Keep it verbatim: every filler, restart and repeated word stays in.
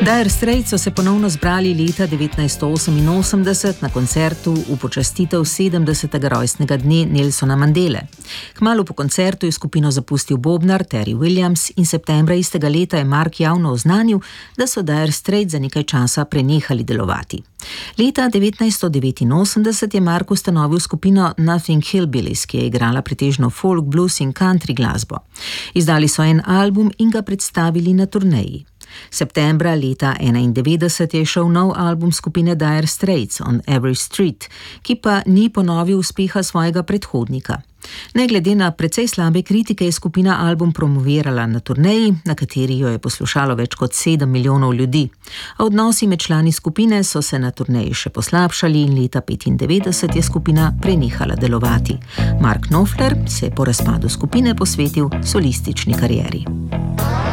Dire Straits so se ponovno zbrali leta devetnajststo oseminosemdeset na koncertu v počastitev sedemdesetega rojstnega dne Nelsona Mandele. Kmalu po koncertu je skupino zapustil bobnar Terry Williams in septembra istega leta je Mark javno oznanil, da so Dire Straits za nekaj časa prenehali delovati. Leta devetnajststo devetinosemdeset je Mark ustanovil skupino Nothing Hillbillies, ki je igrala pretežno folk, blues in country glasbo. Izdali so en album in ga predstavili na turneji. Septembra leta enaindevetdeset je šel nov album skupine Dire Straits On Every Street, ki pa ni ponovil uspeha svojega predhodnika. Ne glede na precej slabe kritike je skupina album promovirala na turneji, na kateri jo je poslušalo več kot sedem milijonov ljudi. Odnosi med člani skupine so se na turneji še poslabšali in leta petindevetdeset je skupina prenehala delovati. Mark Knopfler se je po razpadu skupine posvetil solistični karieri.